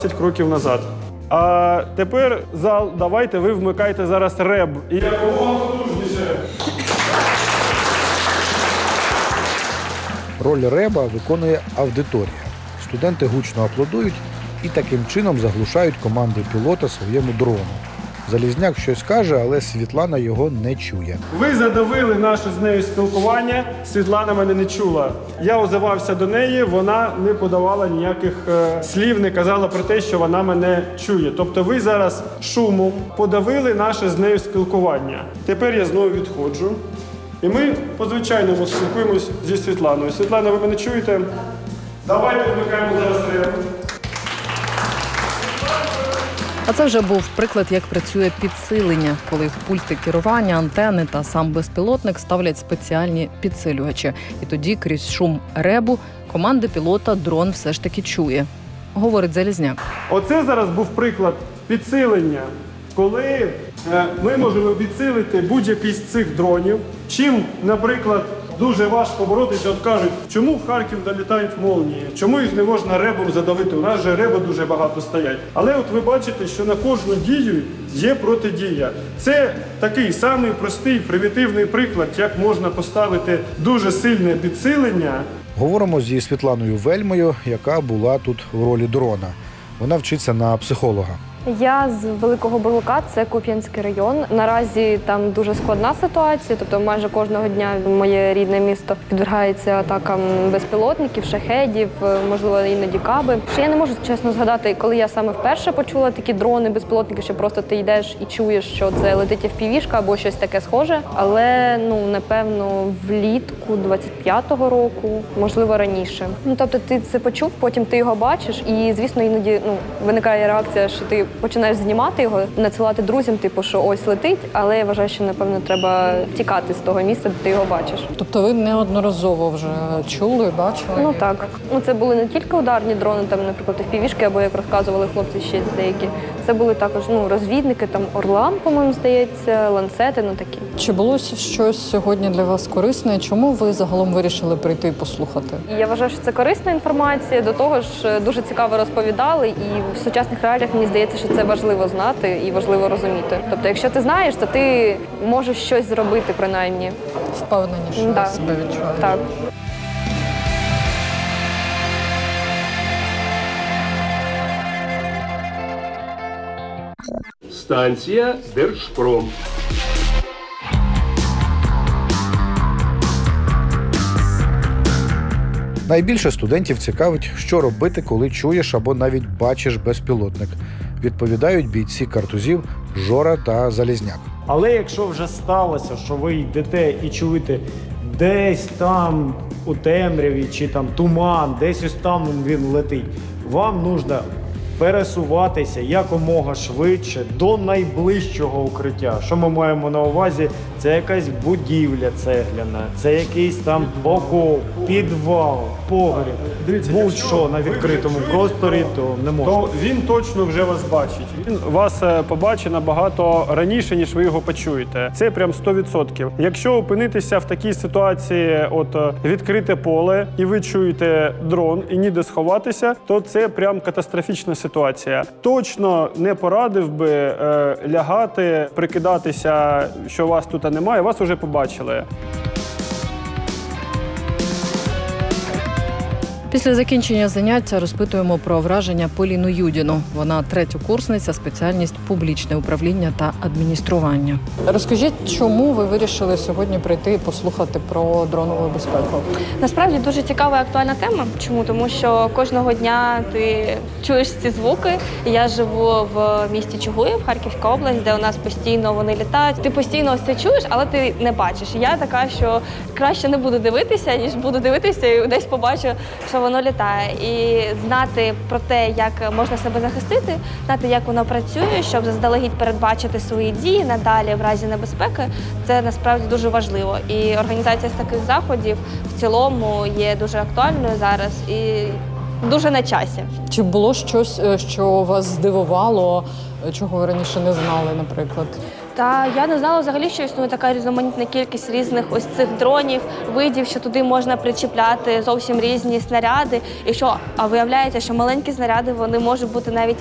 кроків назад. А тепер зал, давайте ви вмикайте зараз реб. І якомога потужніше. Роль реба виконує аудиторія. Студенти гучно аплодують і таким чином заглушають команди пілота своєму дрону. Залізняк щось каже, але Світлана його не чує. Ви задавили наше з нею спілкування, Світлана мене не чула. Я озивався до неї, вона не подавала ніяких слів, не казала про те, що вона мене чує. Тобто ви зараз шумом подавили наше з нею спілкування. Тепер я знову відходжу. І ми по-звичайному спілкуємось зі Світланою. Світлана, ви мене чуєте? Давайте вмикаємо зараз реб. А це вже був приклад, як працює підсилення, коли в пульти керування, антени та сам безпілотник ставлять спеціальні підсилювачі. І тоді крізь шум ребу команди пілота дрон все ж таки чує, говорить Залізняк. Оце зараз був приклад підсилення, коли ми можемо підсилити будь-який з цих дронів. Чим, наприклад, дуже важко боротися, от кажуть, чому в Харків долітають молнії, чому їх не можна ребом задавити, у нас же реби дуже багато стоять. Але от ви бачите, що на кожну дію є протидія. Це такий самий простий, примітивний приклад, як можна поставити дуже сильне підсилення. Говоримо зі Світланою Вельмою, яка була тут в ролі дрона. Вона вчиться на психолога. Я з Великого Бурлука, це Куп'янський район. Наразі там дуже складна ситуація, тобто майже кожного дня моє рідне місто підвергається атакам безпілотників, шахедів, можливо, іноді каби. Я не можу чесно згадати, коли я саме вперше почула такі дрони, безпілотники, що просто ти йдеш і чуєш, що це летить FPV-шка або щось таке схоже. Але, напевно, влітку 25-го року, можливо, раніше. Тобто ти це почув, потім ти його бачиш і, звісно, іноді виникає реакція, що ти починаєш знімати його, надсилати друзям, що ось летить, але я вважаю, що, напевно, треба втікати з того місця, де ти його бачиш. Тобто ви неодноразово вже чули, бачили? Так. Це були не тільки ударні дрони, наприклад, FPV-шки, або, як розказували хлопці ще деякі. Це були також розвідники, Орлан, по-моєму, здається, ланцети, такі. Чи було щось сьогодні для вас корисне? Чому ви загалом вирішили прийти і послухати? Я вважаю, що це корисна інформація, до того ж дуже цікаво розповідали, і в сучасних реаліях, мені здається, що це важливо знати і важливо розуміти. Тобто, якщо ти знаєш, то ти можеш щось зробити, принаймні. Впевненіше себе відчуваєш. Так. Станція Держпром. Найбільше студентів цікавить, що робити, коли чуєш або навіть бачиш безпілотник. Відповідають бійці картузів Жора та Залізняк. Але якщо вже сталося, що ви йдете і чуєте десь там у темряві чи там туман, десь ось там він летить, вам потрібно пересуватися якомога швидше до найближчого укриття. Що ми маємо на увазі? Це якась будівля цегляна, це якийсь там окоп, підвал, погріб. Будь-що на відкритому просторі, то не можна. То він точно вже вас бачить. Він вас побачить набагато раніше, ніж ви його почуєте. Це прям 100%. Якщо опинитися в такій ситуації, відкрите поле, і ви чуєте дрон, і ніде сховатися, то це прям катастрофічна ситуація. Точно не порадив би лягати, прикидатися, що вас тут немає, вас вже побачили. Після закінчення заняття розпитуємо про враження Поліну Юдіну. Вона третьокурсниця, спеціальність публічне управління та адміністрування. Розкажіть, чому ви вирішили сьогодні прийти і послухати про дронову безпеку? Насправді дуже цікава і актуальна тема. Чому? Тому що кожного дня ти чуєш ці звуки. Я живу в місті Чугуїв, Харківська область, де у нас постійно вони літають. Ти постійно ось це чуєш, але ти не бачиш. Я така, що краще не буду дивитися, ніж буду дивитися і десь побачу, що воно літає. І знати про те, як можна себе захистити, знати, як воно працює, щоб заздалегідь передбачити свої дії надалі в разі небезпеки, це насправді дуже важливо. І організація з таких заходів в цілому є дуже актуальною зараз і дуже на часі. Чи було щось, що вас здивувало, чого ви раніше не знали, наприклад? Та я не знала взагалі, що існує така різноманітна кількість різних ось цих дронів, видів, що туди можна причіпляти зовсім різні снаряди. А виявляється, що маленькі снаряди вони можуть бути навіть